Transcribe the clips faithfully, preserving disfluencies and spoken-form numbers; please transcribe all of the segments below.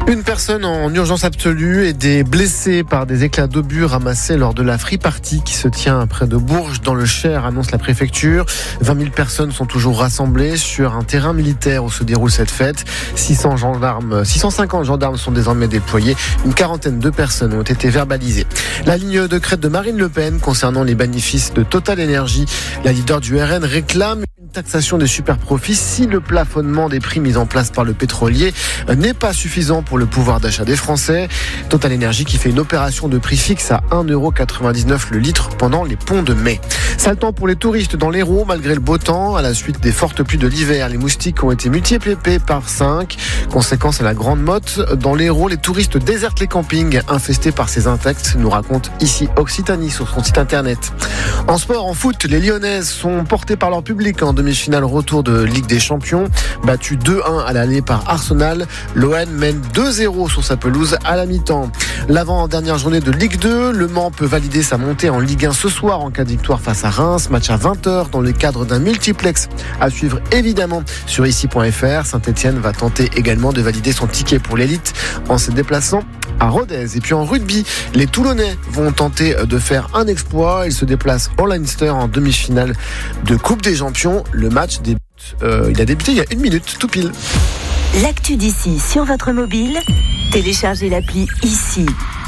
Une personne en urgence absolue et des blessés par des éclats d'obus ramassés lors de la free party qui se tient près de Bourges dans le Cher, annonce la préfecture. vingt mille personnes sont toujours rassemblées sur un terrain militaire où se déroule cette fête. six cents gendarmes, six cent cinquante gendarmes sont désormais déployés. Une quarantaine de personnes ont été verbalisées. La ligne de crête de Marine Le Pen concernant les bénéfices de Total Energy. La leader du R N réclame une taxation des super-profits si le plafonnement des prix mis en place par le pétrolier n'est pas suffisant pour le pouvoir d'achat des Français. Total Energy qui fait une opération de prix fixe à un euro quatre-vingt-dix-neuf le litre pendant les ponts de mai. Sale temps pour les touristes dans l'Hérault malgré le beau temps. À la suite des fortes pluies de l'hiver, les moustiques ont été multipliés par cinq. Conséquence à la grande motte. Dans l'Hérault, les touristes désertent les campings infestés par ces insectes, nous raconte ici Occitanie sur son site internet. En sport, en foot, les Lyonnaises sont portées par leur public en demi-finale retour de Ligue des Champions. Battues deux un à l'aller par Arsenal, l'O M mène deux zéro sur sa pelouse à la mi-temps. L'avant-dernière journée de Ligue deux, Le Mans peut valider sa montée en Ligue un ce soir en cas de victoire face à Reims. Match à vingt heures dans le cadre d'un multiplex à suivre évidemment sur ici point f r. Saint-Etienne va tenter également de valider son ticket pour l'élite en se déplaçant à Rodez. Et puis en rugby, les Toulonnais vont tenter de faire un exploit. Ils se déplacent au Leinster en demi-finale de Coupe des Champions. Le match débute, euh, il a débuté il y a une minute, tout pile. L'actu d'ici sur votre mobile, téléchargez l'appli ici.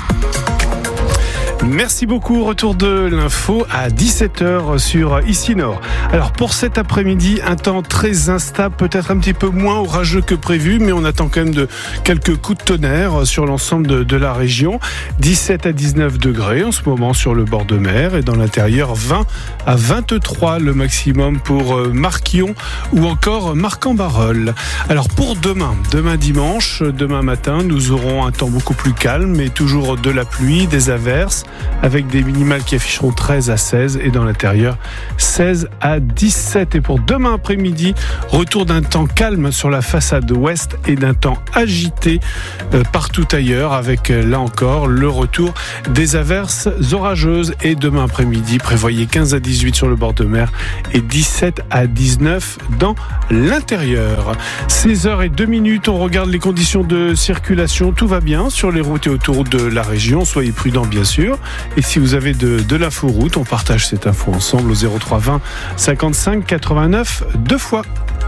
Merci beaucoup. Retour de l'info à dix-sept heures sur Ici Nord. Alors pour cet après-midi, un temps très instable, peut-être un petit peu moins orageux que prévu, mais on attend quand même de quelques coups de tonnerre sur l'ensemble de, de la région. dix-sept à dix-neuf degrés en ce moment sur le bord de mer et dans l'intérieur vingt à vingt-trois le maximum pour Marquion ou encore Marc-en-Barœul. Alors pour demain, demain dimanche, demain matin, nous aurons un temps beaucoup plus calme, mais toujours de la pluie, des averses, avec des minimales qui afficheront treize à seize et dans l'intérieur seize à dix-sept. Et pour demain après-midi, retour d'un temps calme sur la façade ouest et d'un temps agité euh, partout ailleurs, avec euh, là encore le retour des averses orageuses. Et demain après-midi, prévoyez quinze à dix-huit sur le bord de mer et dix-sept à dix-neuf dans l'intérieur. seize heures zéro deux minutes, on regarde les conditions de circulation. Tout va bien sur les routes et autoroutes de la région. Soyez prudents bien sûr. Et si vous avez de, de l'info route, on partage cette info ensemble au zéro trois vingt cinquante-cinq quatre-vingt-neuf deux fois.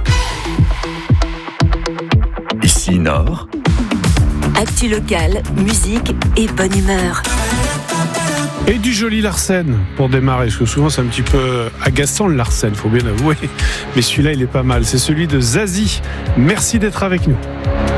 Ici Nord. Actu locale, musique et bonne humeur. Et du joli Larsen pour démarrer, parce que souvent c'est un petit peu agaçant le Larsen, faut bien avouer. Mais celui-là il est pas mal, c'est celui de Zazie. Merci d'être avec nous.